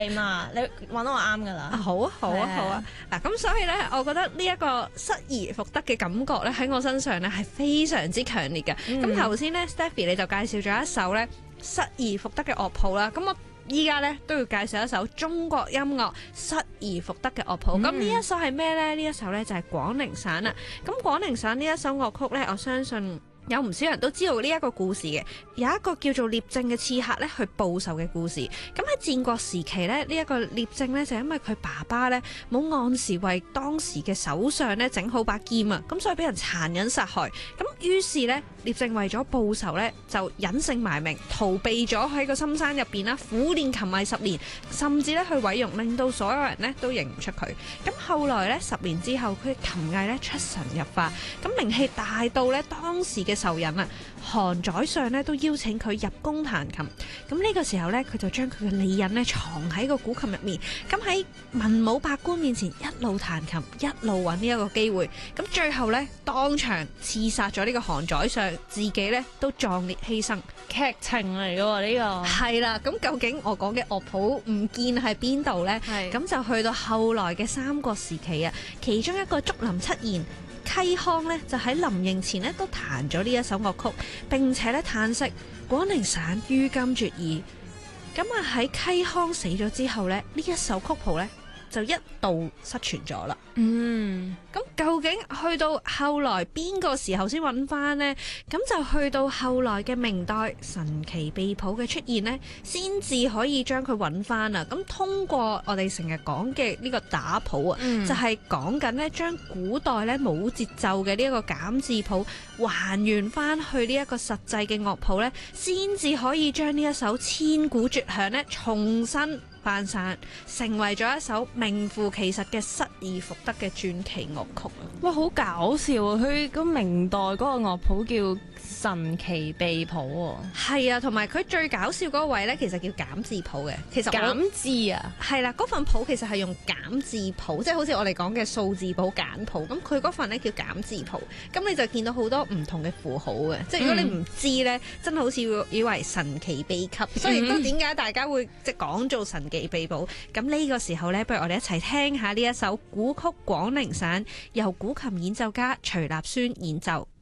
嘛，你揾到我啱噶啦。 好啊，好啊， 係好啊！嗱，咁所以咧，我覺得呢一個失而復得嘅感覺咧，喺我身上咧係非常之強烈嘅。咁頭先咧，Stephy 你就介紹咗一首咧失而復得嘅樂譜啦。咁我依家咧都要介紹一首中國音樂失而復得嘅樂譜。咁呢一首係咩咧？呢一首咧就係廣寧省啦。咁廣寧省呢一首樂曲咧，我相信有唔少人都知道呢一個故事嘅，有一個叫做聶政嘅刺客咧去報仇嘅故事。咁喺戰國時期咧，呢一個聶政咧就因為佢爸爸咧冇按時為當時嘅首相咧整好把劍啊，咁所以俾人殘忍殺害。咁於是咧，聶政為咗報仇咧，就隱姓埋名，逃避咗喺個深山入邊啦，苦練琴藝10年，甚至咧去毀容，令到所有人咧都認唔出佢。咁後來咧10年之後，佢嘅琴藝咧出神入化，咁名氣大到咧當時嘅仇人啊，韓宰相咧都邀請佢入宮彈琴。咁呢個時候咧，佢就將佢嘅利刃咧藏喺個古琴入面，咁喺文武百官面前一路彈琴，一路揾呢一個機會。咁最後咧，當場刺殺咗呢個韓宰相，自己咧都壯烈犧牲。 劇情嚟嘅喎呢個。 係啦，咁究竟我講嘅樂譜唔見喺邊度呢？ 係咁就去到後來嘅三國時期啊，其中一個竹林七賢嵇康呢，就喺臨刑前呢都彈咗呢一首樂曲，並且咧嘆息廣寧省於今絕矣。咁啊喺嵇康死咗之後呢，呢一首曲譜呢就一度失傳咗啦。咁究竟去到後來邊個時候先揾翻呢？咁就去到後來嘅明代神奇秘譜嘅出現呢，先至可以將佢揾翻啊！咁通過我哋成日講嘅呢個打譜啊，就係講緊呢將古代呢冇節奏嘅呢一個減字譜還原翻去呢一個實際嘅樂譜呢，先至可以將呢一首千古絕響呢重新翻山，成為咗一首名副其實嘅失而復得嘅傳奇樂曲啊！ 哇，好搞笑啊！佢個明代嗰個樂譜叫神奇秘譜喎。 係啊，同埋佢最搞笑嗰位咧，其實叫減字譜嘅。其實減字啊， 係啦，嗰份譜其實係用減字譜，即係好似我哋講嘅數字譜簡譜。咁佢嗰份咧叫減字譜，咁你就見到好多唔同嘅符號嘅。即係如果你唔知咧，真係好似會以為神奇秘笈。所以亦都點解大家會即係講做神奇秘譜？咁呢個時候咧，不如我哋一齊聽下呢一首古曲《廣寧省》，由古琴演奏家徐立宣演奏。